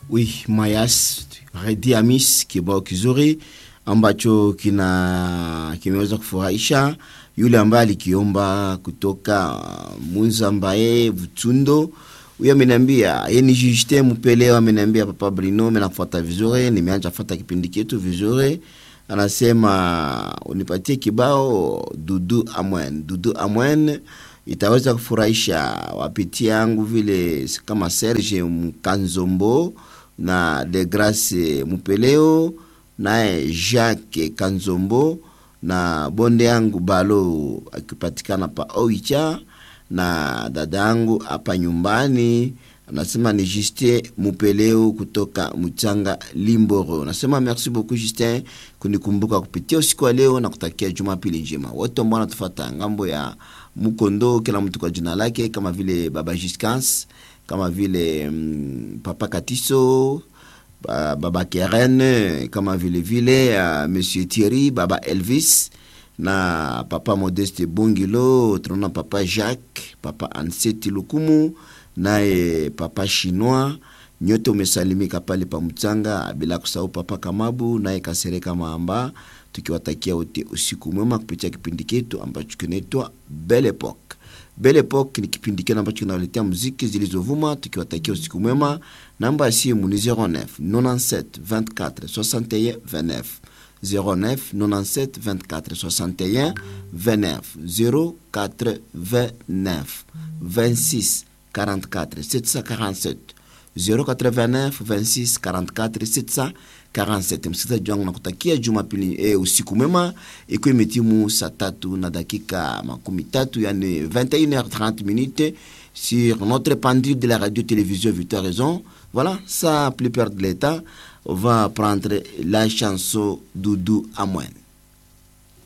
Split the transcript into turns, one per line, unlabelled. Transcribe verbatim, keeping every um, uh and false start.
Oui, Mayas Redi Amis kibao kizuri ambacho kina kimeweza kufurahisha yule ambaye alikiomba kutoka Munza ambaye Vutundo. Huyo ameniambia yeye ni Justin Mupeleo, ameniambia Papa Bruno mimi nafuata vizuri, nimeanza kufuata kipindi chetu vizuri. Anasema unipatie kibao Dudu Amwen. Dudu Amwen itaweza kufurahisha wapitia yangu vile kama Serge Mkanzombo na De Grace Mupeleo na Jacques Kanzombo na bonde yangu Balo akipatikana pa Oicha na dada yangu hapa nyumbani. Anasema ni Justin Mupeleo kutoka Mchanga Limboro. Nasema merci beaucoup Justin kunikumbuka kupitia usiku wa leo na kutakia Jumapili njema. Wote ambao wanatufuata ngambo ya Mukondo, kila mtu kwa jina lake, kama vile Baba Jiskans, kama vile mm, Papa Katiso, Baba Keren, kama vile vile uh, Monsieur Thierry, Baba Elvis na Papa Modeste Bongilo, tunaona Papa Jacques, Papa Anseti Lukumu naye Papa Chinois. Nyote umesalimika pale pa Mtsanga, bila kusahau Papa Kamabu naye Kasereka Maamba, tukiwatakia wote usiku mwema kupitia kipindi chetu ambacho kinaitwa Belle Epoque. Belle Epoque ni kipindi kile ambacho kinawaletea muziki zilizovuma, tukiwatakia usiku mwema. Namba ya simu ni zero neuf quatre-vingt-sept vingt-quatre soixante et un vingt-neuf zero neuf quatre-vingt-sept vingt-quatre soixante et un vingt-neuf zero quatre-vingt-neuf vingt-six quarante-quatre sept cent quarante-sept zero quatre-vingt-neuf vingt-six quarante-quatre sept cent quarante-sept. Msikilizaji wangu nakutakia Jumapili e, usiku mwema. Iko imetimu saa tatu na dakika makumi tatu, yani vingt et une heures trente minutes sur notre pendule de la radio-télévision Victoire Raison. Voilà, ça plus perdre l'état. On va prendre la chanson Doudou Amwen.